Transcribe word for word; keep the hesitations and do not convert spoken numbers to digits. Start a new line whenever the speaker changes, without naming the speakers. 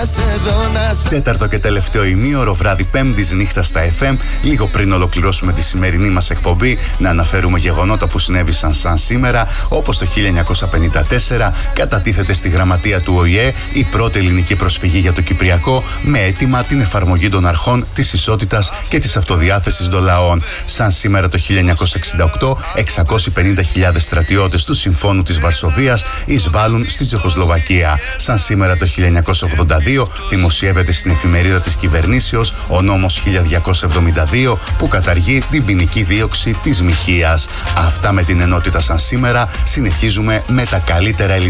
Τέταρτο και τελευταίο ημίωρο, βράδυ Πέμπτης νύχτα στα εφ εμ. Λίγο πριν ολοκληρώσουμε τη σημερινή μας εκπομπή, να αναφέρουμε γεγονότα που συνέβησαν σαν σήμερα, όπως το χίλια εννιακόσια πενήντα τέσσερα κατατίθεται στη γραμματεία του Ο Η Ε η πρώτη ελληνική προσφυγή για το Κυπριακό, με αίτημα την εφαρμογή των αρχών της ισότητας και της αυτοδιάθεσης των λαών. Σαν σήμερα το χίλια εννιακόσια εξήντα οκτώ, εξακόσιες πενήντα χιλιάδες στρατιώτες του Συμφώνου της Βαρσοβίας εισβάλλουν στη Τσεχοσλοβακία. Σαν σήμερα το χίλια εννιακόσια ογδόντα δύο, δημοσιεύεται στην εφημερίδα της κυβερνήσεως ο νόμος χίλια διακόσια εβδομήντα δύο που καταργεί την ποινική δίωξη της μοιχείας. Αυτά με την ενότητα σαν σήμερα. Συνεχίζουμε με τα καλύτερα ελληνικά.